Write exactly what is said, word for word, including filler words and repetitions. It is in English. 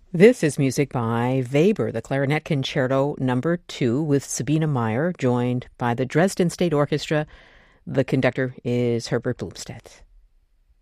This is music by Weber, the Clarinet Concerto Number Two, with Sabine Meyer, joined by the Dresden State Orchestra. The conductor is Herbert Blumstedt.